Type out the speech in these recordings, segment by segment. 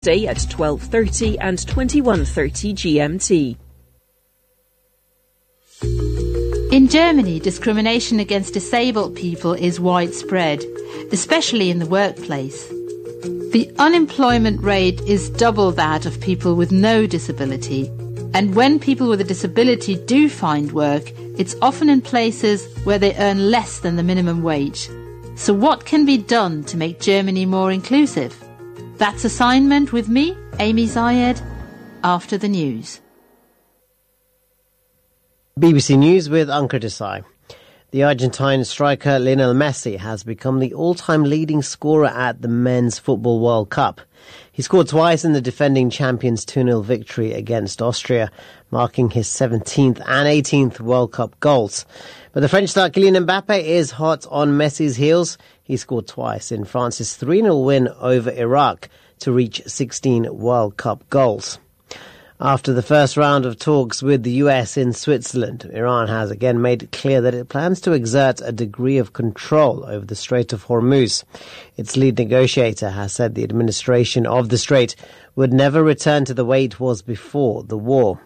Day at 12:30 and 21:30 GMT. In Germany, discrimination against disabled people is widespread, especially in the workplace. The unemployment rate is double that of people with no disability. And when people with a disability do find work, it's often in places where they earn less than the minimum wage. So what can be done to make Germany more inclusive? That's Assignment with me, Amy Zayed, after the news. BBC News with Ankur Desai. The Argentine striker Lionel Messi has become the all-time leading scorer at the Men's Football World Cup. He scored twice in the defending champions 2-0 victory against Austria, marking his 17th and 18th World Cup goals. But the French star Kylian Mbappe is hot on Messi's heels. He scored twice in France's 3-0 win over Iraq to reach 16 World Cup goals. After the first round of talks with the US in Switzerland, Iran has again made it clear that it plans to exert a degree of control over the Strait of Hormuz. Its lead negotiator has said the administration of the strait would never return to the way it was before the war.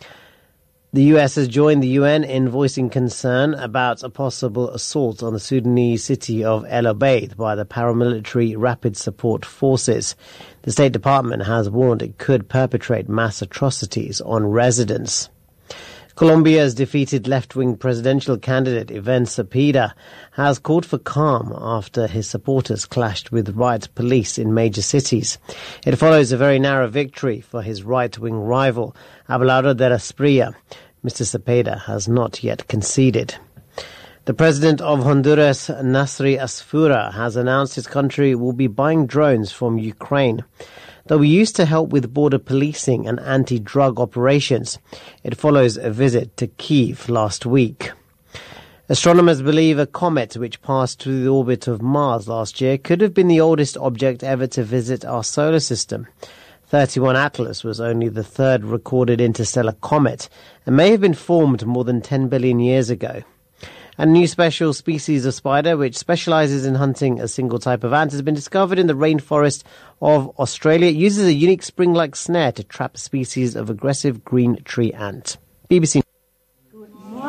The US has joined the UN in voicing concern about a possible assault on the Sudanese city of El Obeid by the paramilitary Rapid Support Forces. The State Department has warned it could perpetrate mass atrocities on residents. Colombia's defeated left-wing presidential candidate Ivan Cepeda has called for calm after his supporters clashed with riot police in major cities. It follows a very narrow victory for his right-wing rival, Abelardo de Espriella. Mr. Cepeda has not yet conceded. The president of Honduras, Nasri Asfura, has announced his country will be buying drones from Ukraine. Though we used to help with border policing and anti-drug operations, it follows a visit to Kyiv last week. Astronomers believe a comet which passed through the orbit of Mars last year could have been the oldest object ever to visit our solar system. 31 Atlas was only the third recorded interstellar comet and may have been formed more than 10 billion years ago. A new special species of spider which specializes in hunting a single type of ant has been discovered in the rainforest of Australia. It uses a unique spring-like snare to trap a species of aggressive green tree ant. BBC. Good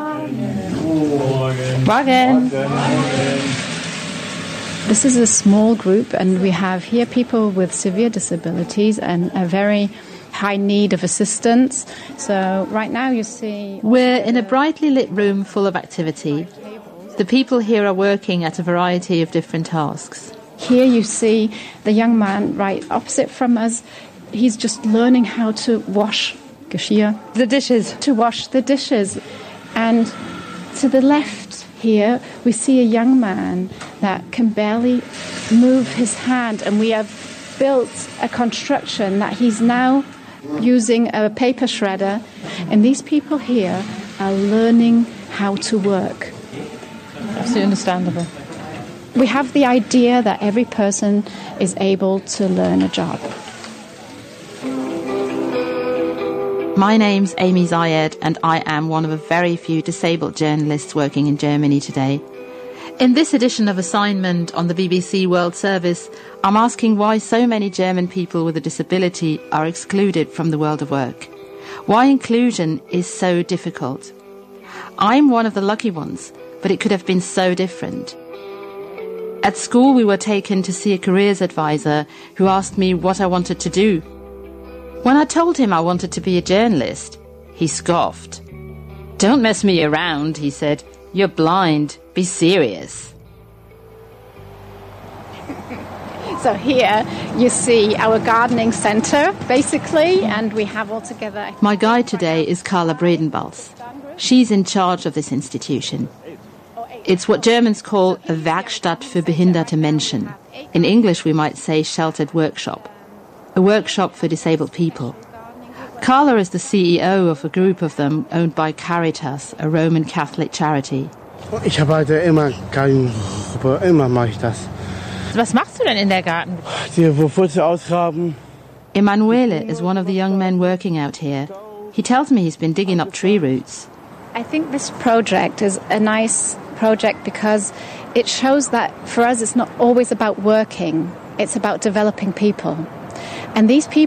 morning. Morgen. This is a small group, and we have here people with severe disabilities and a very high need of assistance. So right now you see... We're in a brightly lit room full of activity. The people here are working at a variety of different tasks. Here you see the young man right opposite from us. He's just learning how to wash Geschirr. The dishes. To wash the dishes. And to the left here, we see a young man that can barely move his hand, and we have built a construction that he's now using a paper shredder, and these people here are learning how to work. Absolutely understandable. We have the idea that every person is able to learn a job. My name's Amy Zayed, and I am one of a very few disabled journalists working in Germany today. In this edition of Assignment on the BBC World Service, I'm asking why so many German people with a disability are excluded from the world of work. Why inclusion is so difficult. I'm one of the lucky ones, but it could have been so different. At school, we were taken to see a careers advisor who asked me what I wanted to do. When I told him I wanted to be a journalist, he scoffed. "Don't mess me around," he said. "You're blind. Be serious." So here you see our gardening centre, basically, and we have all together... My guide today is Carla Bredenbalz. She's in charge of this institution. It's what Germans call a Werkstatt für behinderte Menschen. In English we might say sheltered workshop. A workshop for disabled people. Carla is the CEO of a group of them owned by Caritas, a Roman Catholic charity. Ich arbeite immer Gartengruppe, immer mache ich das. Was machst du denn in der Garten? Die Wurzel ausgraben. Emanuele is one of the young men working out here. He tells me he's been digging up tree roots. I think this project is a nice project because it shows that for us it's not always about working, it's about developing people. And these people